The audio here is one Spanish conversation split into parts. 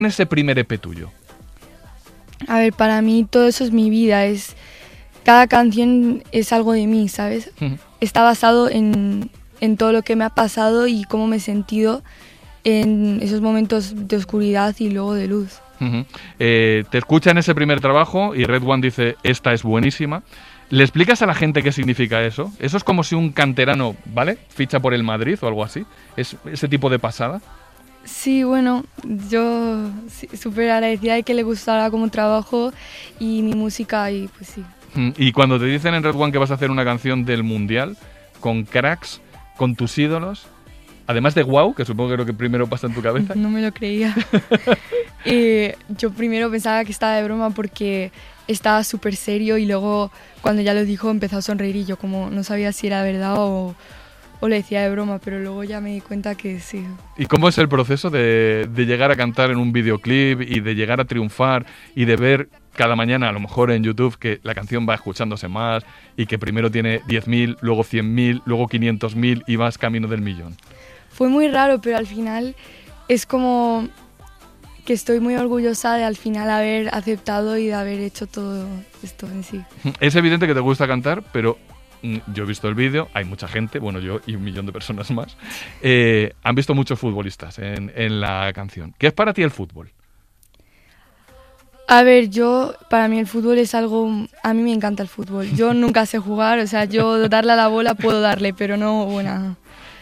ese primer EP tuyo? A ver, para mí todo eso es mi vida, cada canción es algo de mí, ¿sabes? Está basado en todo lo que me ha pasado y cómo me he sentido en esos momentos de oscuridad y luego de luz. Te escucha en ese primer trabajo y Red One dice, esta es buenísima. ¿Le explicas a la gente qué significa eso? Eso es como si un canterano, ¿vale?, ficha por el Madrid o algo así. ¿Es ese tipo de pasada? Sí, bueno, yo súper agradecida de que le gustara como trabajo y mi música y pues sí. Y cuando te dicen en Red One que vas a hacer una canción del Mundial, con cracks, con tus ídolos, además de Wow, que supongo que es lo que primero pasa en tu cabeza. No me lo creía. Yo primero pensaba que estaba de broma porque estaba súper serio y luego cuando ya lo dijo empezó a sonreír y yo como no sabía si era verdad o le decía de broma, pero luego ya me di cuenta que sí. ¿Y cómo es el proceso de llegar a cantar en un videoclip y de llegar a triunfar y de ver cada mañana, a lo mejor en YouTube, que la canción va escuchándose más y que primero tiene 10.000, luego 100.000, luego 500.000 y vas camino del millón? Fue muy raro, pero al final es como que estoy muy orgullosa de al final haber aceptado y de haber hecho todo esto en sí. Es evidente que te gusta cantar, pero yo he visto el vídeo, hay mucha gente, bueno, yo y 1 millón de personas más, han visto muchos futbolistas en la canción. ¿Qué es para ti el fútbol? A ver, para mí el fútbol es algo, a mí me encanta el fútbol. Yo nunca sé jugar, o sea, yo darle a la bola puedo darle, pero no, bueno.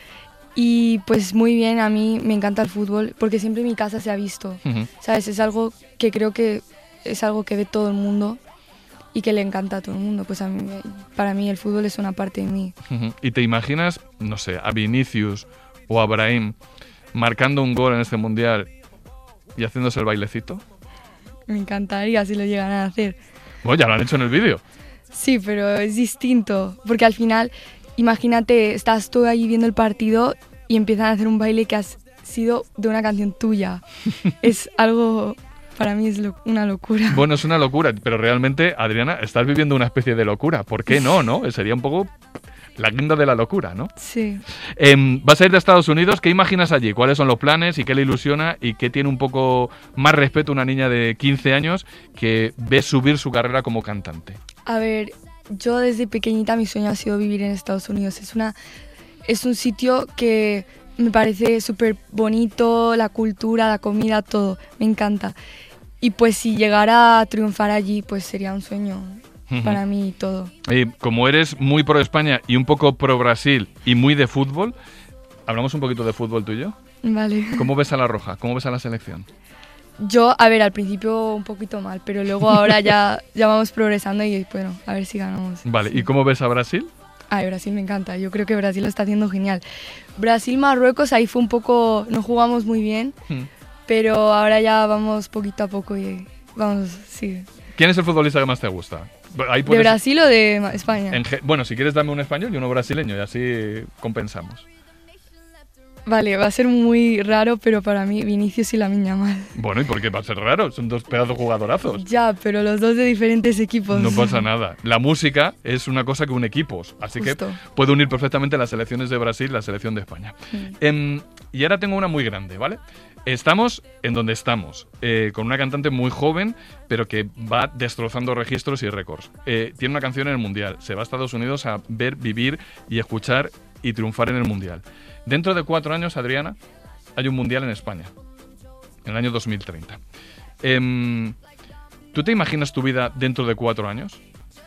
Y pues muy bien, a mí me encanta el fútbol porque siempre en mi casa se ha visto, ¿sabes? Es algo que creo que es algo que ve todo el mundo y que le encanta a todo el mundo. Pues para mí el fútbol es una parte de mí. ¿Y te imaginas, no sé, a Vinicius o a Brahim marcando un gol en este Mundial y haciéndose el bailecito? Me encantaría si lo llegan a hacer. Bueno, ya lo han hecho en el vídeo. Sí, pero es distinto, porque al final, imagínate, estás tú ahí viendo el partido y empiezan a hacer un baile que has sido de una canción tuya. Es algo, para mí es una locura. Bueno, es una locura, pero realmente, Adriana, estás viviendo una especie de locura. ¿Por qué no, no? Sería un poco la guinda de la locura, ¿no? Sí. Vas a ir de Estados Unidos, ¿qué imaginas allí? ¿Cuáles son los planes y qué le ilusiona y qué tiene un poco más respeto una niña de 15 años que ve subir su carrera como cantante? A ver, yo desde pequeñita mi sueño ha sido vivir en Estados Unidos. Es un sitio que me parece súper bonito, la cultura, la comida, todo, me encanta. Y pues si llegara a triunfar allí, pues sería un sueño para mí todo. Como eres muy pro España y un poco pro Brasil y muy de fútbol, ¿hablamos un poquito de fútbol tú y yo? Vale. ¿Cómo ves a la Roja? ¿Cómo ves a la selección? Yo, a ver, al principio un poquito mal, pero luego ahora ya vamos progresando y bueno, a ver si ganamos. Vale, sí. ¿Y cómo ves a Brasil? Ay, Brasil me encanta, yo creo que Brasil lo está haciendo genial. Brasil-Marruecos, ahí fue un poco, no jugamos muy bien, pero ahora ya vamos poquito a poco y vamos, sí. ¿Quién es el futbolista que más te gusta? ¿De Brasil o de España? Bueno, si quieres dame un español y uno brasileño y así compensamos. Vale, va a ser muy raro, pero para mí Vinicius y Lamine Yamal. Bueno, ¿y por qué va a ser raro? Son dos pedazos jugadorazos. Ya, pero los dos de diferentes equipos. No pasa nada. La música es una cosa que une equipos, así Justo. que puede unir perfectamente las selecciones de Brasil y la selección de España. Y ahora tengo una muy grande, ¿vale? Estamos en donde estamos, con una cantante muy joven, pero que va destrozando registros y récords. Tiene una canción en el Mundial, se va a Estados Unidos a ver, vivir y escuchar y triunfar en el Mundial. Dentro de 4 años, Adriana, hay un Mundial en España, en el año 2030. ¿Tú te imaginas tu vida dentro de 4 años?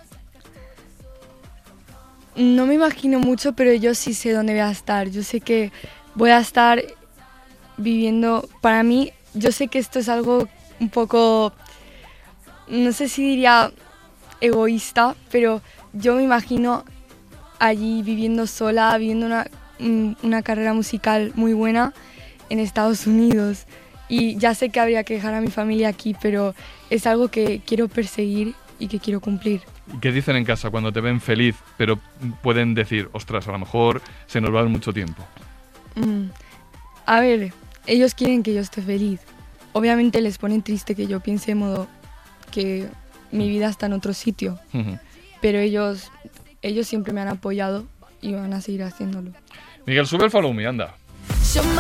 No me imagino mucho, pero yo sí sé dónde voy a estar. Yo sé que voy a estar viviendo, para mí, yo sé que esto es algo un poco, no sé si diría egoísta, pero yo me imagino allí viviendo sola, viviendo una carrera musical muy buena en Estados Unidos. Y ya sé que habría que dejar a mi familia aquí, pero es algo que quiero perseguir y que quiero cumplir. ¿Y qué dicen en casa cuando te ven feliz, pero pueden decir, ostras, a lo mejor se nos va mucho tiempo? A ver, ellos quieren que yo esté feliz. Obviamente les pone triste que yo piense de modo que mi vida está en otro sitio. Pero ellos siempre me han apoyado y van a seguir haciéndolo. Miguel, sube el Follow Me, anda.